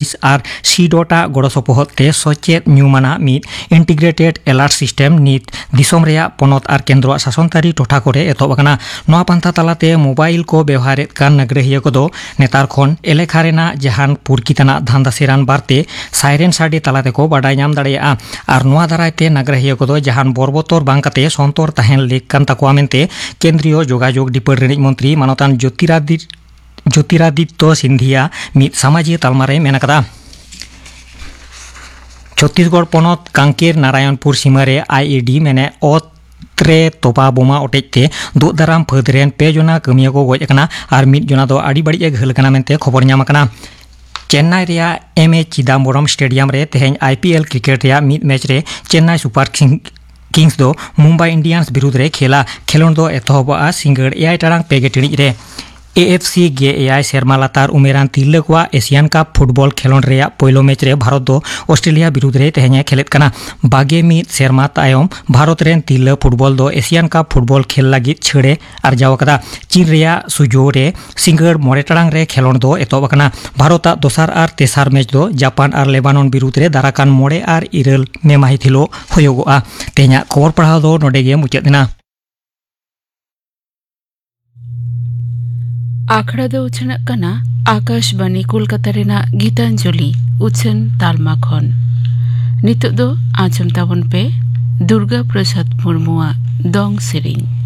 Police और सीडोटा गड़ो सपोहते सचेत न्यूमाना मिद integrated alert system नित दिसोम रेया पोनत और केंद्र शासनतारी टोठा करे एतोबकना नोआ पांथा तालाते मोबाइल को व्यवहार कान नगरहिया को दो नेतार खन एलेखा रेना जहान पुरकितना धांधा सेरान बारते साइरेन साडी तालाते को बाडाय नाम दाड़ेया और नोआ दारायते नगरहिया को दो जहान बरबतर बांकाते संतर ताहेन लेक कान ताकोआ मेनते केंद्रीय जोगाजोग डिपार्टमेंट मंत्री मानतान ज्योतिरादित्य सिंधिया मिद सामाजिक तालमारे मेनकदा छत्तीसगढ़ पोनत कांकेर नारायणपुर सीमारे आईईडी मेने ओत्रे तोपा बोमा ओटेजते दुदाराम फदरेन पे जना कमिया को गज अकना और मिद जना दो आड़ी बड़ी घल कना मेनते खबर ᱧᱟᱢ अकना चेन्नई रिया एमए चिदम्बरम स्टेडियम रे तेहें आईपीएल क्रिकेट रिया मिद मैच रे चेन्नई सुपर किंग्स दो मुंबई इंडियंस विरुद्ध रे खेलों दो एतहबा सिंगड़ 6 टाड़ांग 2 टिणिज रे एएफसी गे एआई सेरमा लातार उमेरान तिरला को एशियान कप फुटबॉल खेलों रे पहलो मैच रे भारत दो ऑस्ट्रेलिया विरुद्ध रे तेहें खेलेत कना 22 सेरमा तायम भारत रेन तिरला फुटबॉल दो एशियान कप फुटबॉल खेल लगी छेड़े अर्जाव कदा चीन रिया सुजो रे सिंगड़ 9 टाड़ांग रे खेलों दो एतोबकना भारत दोसार और तेसार मैच दो जापान और लेबानन विरुद्ध रे दाराकान 9 और 9 मे माहिथिलो होयोगोआ तेहें खबर पढ़ाव दो नोडेगे मुचादना आखड़ा दो उछन कना आकाशवाणी कोलकाता रेना गीतांजलि उछन तालमा खन नितो दो आजम ताबन पे दुर्गा प्रसाद मुर्मुआ दोंग सेरिंग।